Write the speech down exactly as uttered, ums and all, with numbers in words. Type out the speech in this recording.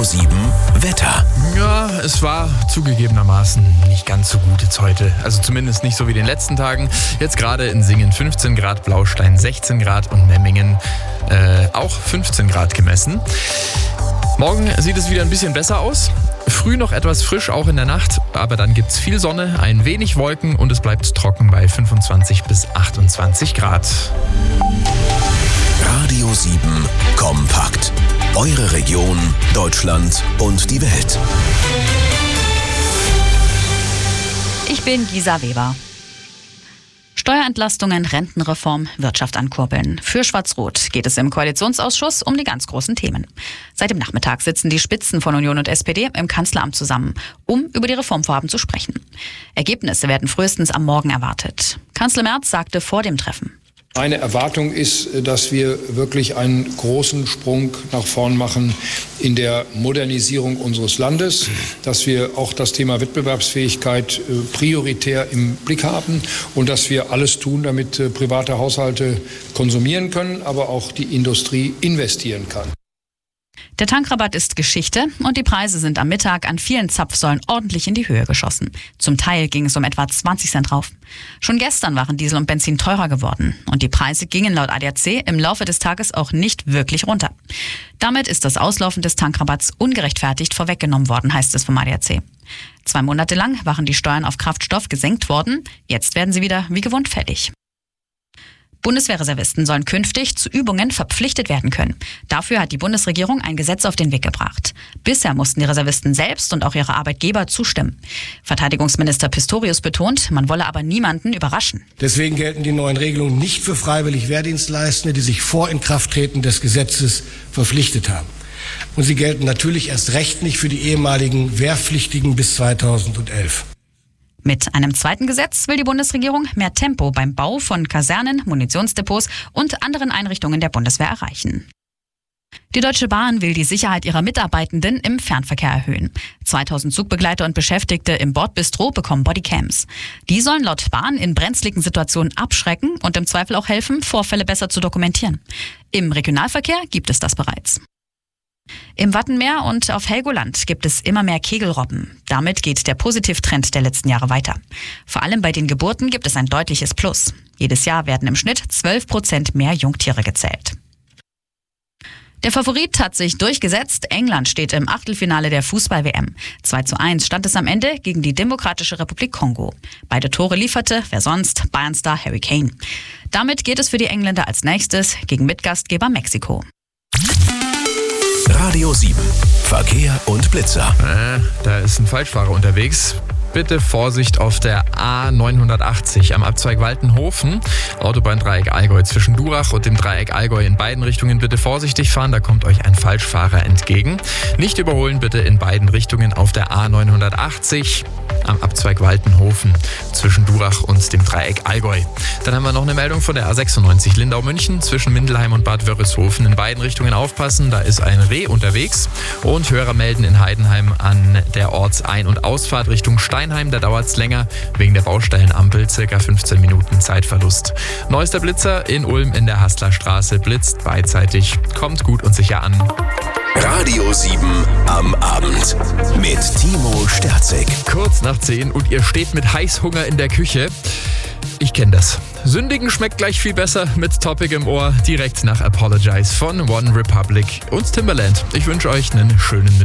sieben Wetter. Ja, es war zugegebenermaßen nicht ganz so gut jetzt heute. Also zumindest nicht so wie in den letzten Tagen. Jetzt gerade in Singen fünfzehn Grad, Blaustein sechzehn Grad und Memmingen äh, auch fünfzehn Grad gemessen. Morgen sieht es wieder ein bisschen besser aus. Früh noch etwas frisch, auch in der Nacht, aber dann gibt es viel Sonne, ein wenig Wolken und es bleibt trocken bei fünfundzwanzig bis achtundzwanzig Grad. Radio sieben Kompakt. Eure Region, Deutschland und die Welt. Ich bin Gisa Weber. Steuerentlastungen, Rentenreform, Wirtschaft ankurbeln. Für Schwarz-Rot geht es im Koalitionsausschuss um die ganz großen Themen. Seit dem Nachmittag sitzen die Spitzen von Union und S P D im Kanzleramt zusammen, um über die Reformvorhaben zu sprechen. Ergebnisse werden frühestens am Morgen erwartet. Kanzler Merz sagte vor dem Treffen: Meine Erwartung ist, dass wir wirklich einen großen Sprung nach vorn machen in der Modernisierung unseres Landes, dass wir auch das Thema Wettbewerbsfähigkeit prioritär im Blick haben und dass wir alles tun, damit private Haushalte konsumieren können, aber auch die Industrie investieren kann. Der Tankrabatt ist Geschichte und die Preise sind am Mittag an vielen Zapfsäulen ordentlich in die Höhe geschossen. Zum Teil ging es um etwa zwanzig Cent rauf. Schon gestern waren Diesel und Benzin teurer geworden und die Preise gingen laut A D A C im Laufe des Tages auch nicht wirklich runter. Damit ist das Auslaufen des Tankrabatts ungerechtfertigt vorweggenommen worden, heißt es vom A D A C. Zwei Monate lang waren die Steuern auf Kraftstoff gesenkt worden, jetzt werden sie wieder wie gewohnt fällig. Bundeswehrreservisten sollen künftig zu Übungen verpflichtet werden können. Dafür hat die Bundesregierung ein Gesetz auf den Weg gebracht. Bisher mussten die Reservisten selbst und auch ihre Arbeitgeber zustimmen. Verteidigungsminister Pistorius betont, man wolle aber niemanden überraschen. Deswegen gelten die neuen Regelungen nicht für freiwillig Wehrdienstleistende, die sich vor Inkrafttreten des Gesetzes verpflichtet haben. Und sie gelten natürlich erst recht nicht für die ehemaligen Wehrpflichtigen bis zweitausendelf. Mit einem zweiten Gesetz will die Bundesregierung mehr Tempo beim Bau von Kasernen, Munitionsdepots und anderen Einrichtungen der Bundeswehr erreichen. Die Deutsche Bahn will die Sicherheit ihrer Mitarbeitenden im Fernverkehr erhöhen. zweitausend Zugbegleiter und Beschäftigte im Bordbistro bekommen Bodycams. Die sollen laut Bahn in brenzligen Situationen abschrecken und im Zweifel auch helfen, Vorfälle besser zu dokumentieren. Im Regionalverkehr gibt es das bereits. Im Wattenmeer und auf Helgoland gibt es immer mehr Kegelrobben. Damit geht der Positivtrend der letzten Jahre weiter. Vor allem bei den Geburten gibt es ein deutliches Plus. Jedes Jahr werden im Schnitt zwölf Prozent mehr Jungtiere gezählt. Der Favorit hat sich durchgesetzt. England steht im Achtelfinale der Fußball-W M. zwei zu eins stand es am Ende gegen die Demokratische Republik Kongo. Beide Tore lieferte, wer sonst, Bayern-Star Harry Kane. Damit geht es für die Engländer als nächstes gegen Mitgastgeber Mexiko. Radio sieben Verkehr und Blitzer. Äh, da ist ein Falschfahrer unterwegs. Bitte Vorsicht auf der A neunhundertachtzig am Abzweig Waltenhofen. Autobahndreieck Allgäu zwischen Durach und dem Dreieck Allgäu in beiden Richtungen bitte vorsichtig fahren, da kommt euch ein Falschfahrer entgegen. Nicht überholen bitte in beiden Richtungen auf der A neunhundertachtzig am Abzweig Waltenhofen zwischen Durach und dem Dreieck Allgäu. Dann haben wir noch eine Meldung von der A sechsundneunzig Lindau-München zwischen Mindelheim und Bad Wörishofen. In beiden Richtungen aufpassen, da ist ein Reh unterwegs. Und Hörer melden in Heidenheim an der Ortsein- und Ausfahrt Richtung Stein. Da dauert es länger, wegen der Baustellenampel, circa fünfzehn Minuten Zeitverlust. Neuester Blitzer in Ulm in der Haßlerstraße, blitzt beidseitig, kommt gut und sicher an. Radio sieben am Abend mit Timo Sterzig. Kurz nach zehn und ihr steht mit Heißhunger in der Küche. Ich kenne das. Sündigen schmeckt gleich viel besser mit Topic im Ohr, direkt nach Apologize von One Republic und Timbaland. Ich wünsche euch einen schönen Mittag.